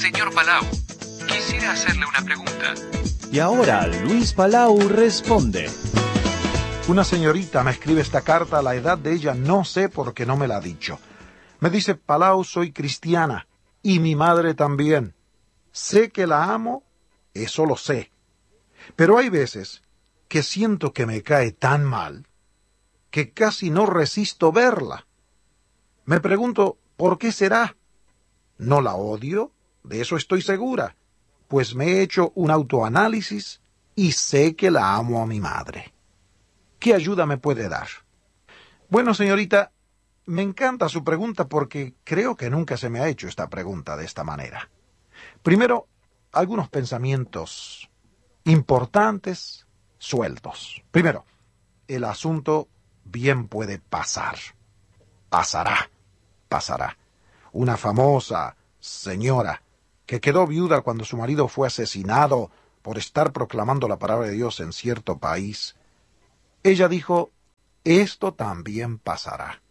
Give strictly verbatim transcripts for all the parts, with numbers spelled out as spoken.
Señor Palau, quisiera hacerle una pregunta. Y ahora Luis Palau responde. Una señorita me escribe esta carta, la edad de ella no sé porque no me la ha dicho. Me dice: Palau, soy cristiana, y mi madre también. Sé que la amo, eso lo sé. Pero hay veces que siento que me cae tan mal que casi no resisto verla. Me pregunto, ¿por qué será? No la odio, de eso estoy segura, pues me he hecho un autoanálisis y sé que la amo a mi madre. ¿Qué ayuda me puede dar? Bueno, señorita, me encanta su pregunta porque creo que nunca se me ha hecho esta pregunta de esta manera. Primero, algunos pensamientos importantes, sueltos. Primero, el asunto bien puede pasar. Pasará, pasará. Una famosa señora que quedó viuda cuando su marido fue asesinado por estar proclamando la palabra de Dios en cierto país. Ella dijo: esto también pasará.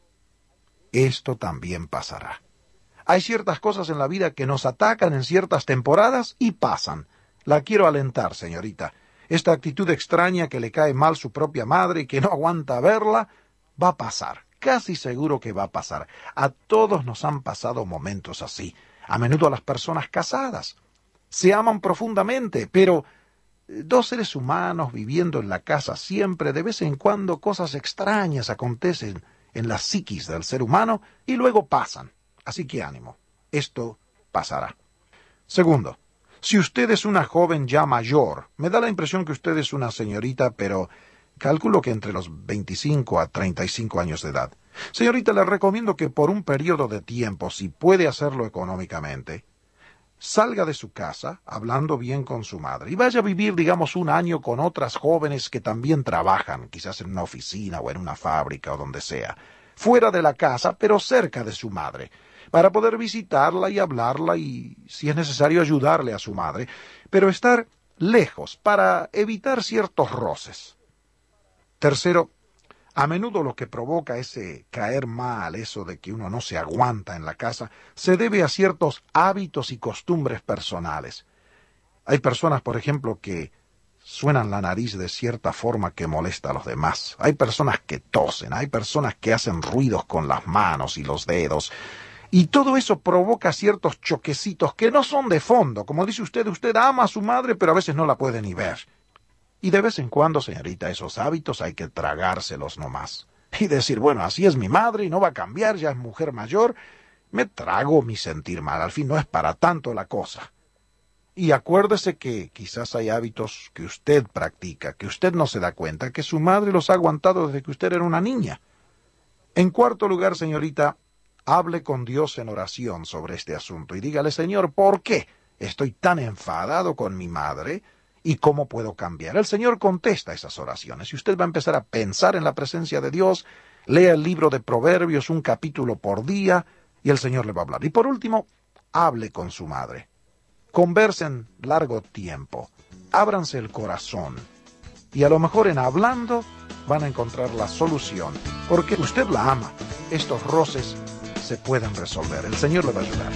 Esto también pasará. Hay ciertas cosas en la vida que nos atacan en ciertas temporadas y pasan. La quiero alentar, señorita. Esta actitud extraña que le cae mal su propia madre y que no aguanta verla, va a pasar. Casi seguro que va a pasar. A todos nos han pasado momentos así. A menudo a las personas casadas. Se aman profundamente, pero dos seres humanos viviendo en la casa siempre, de vez en cuando cosas extrañas acontecen en la psiquis del ser humano y luego pasan. Así que ánimo, esto pasará. Segundo, si usted es una joven ya mayor, me da la impresión que usted es una señorita, pero calculo que entre los veinticinco a treinta y cinco años de edad. Señorita, le recomiendo que por un periodo de tiempo, si puede hacerlo económicamente, salga de su casa, hablando bien con su madre, y vaya a vivir, digamos, un año con otras jóvenes que también trabajan, quizás en una oficina o en una fábrica o donde sea, fuera de la casa, pero cerca de su madre, para poder visitarla y hablarla y, si es necesario, ayudarle a su madre, pero estar lejos para evitar ciertos roces. Tercero, a menudo lo que provoca ese caer mal, eso de que uno no se aguanta en la casa, se debe a ciertos hábitos y costumbres personales. Hay personas, por ejemplo, que suenan la nariz de cierta forma que molesta a los demás. Hay personas que tosen, hay personas que hacen ruidos con las manos y los dedos. Y todo eso provoca ciertos choquecitos que no son de fondo. Como dice usted, usted ama a su madre, pero a veces no la puede ni ver. Y de vez en cuando, señorita, esos hábitos hay que tragárselos nomás. Y decir, bueno, así es mi madre y no va a cambiar, ya es mujer mayor. Me trago mi sentir mal, al fin no es para tanto la cosa. Y acuérdese que quizás hay hábitos que usted practica, que usted no se da cuenta, que su madre los ha aguantado desde que usted era una niña. En cuarto lugar, señorita, hable con Dios en oración sobre este asunto y dígale: Señor, ¿por qué estoy tan enfadado con mi madre? ¿Y cómo puedo cambiar? El Señor contesta esas oraciones y usted va a empezar a pensar en la presencia de Dios. Lea el libro de Proverbios, un capítulo por día, y el Señor le va a hablar. Y por último, hable con su madre. Conversen largo tiempo. Ábranse el corazón. Y a lo mejor en hablando van a encontrar la solución. Porque usted la ama. Estos roces se pueden resolver. El Señor le va a ayudar.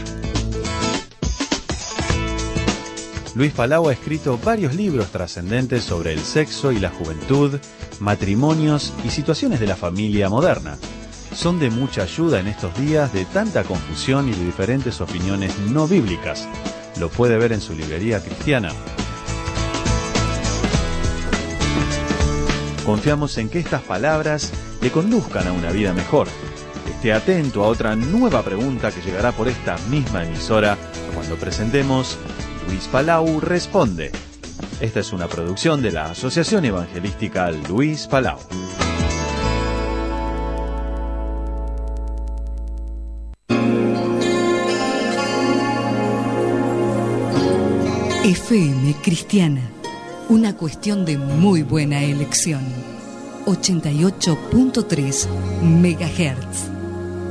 Luis Palau ha escrito varios libros trascendentes sobre el sexo y la juventud, matrimonios y situaciones de la familia moderna. Son de mucha ayuda en estos días de tanta confusión y de diferentes opiniones no bíblicas. Lo puede ver en su librería cristiana. Confiamos en que estas palabras le conduzcan a una vida mejor. Esté atento a otra nueva pregunta que llegará por esta misma emisora cuando presentemos Luis Palau Responde. Esta es una producción de la Asociación Evangelística Luis Palau. F M Cristiana, una cuestión de muy buena elección. ochenta y ocho punto tres megahertz.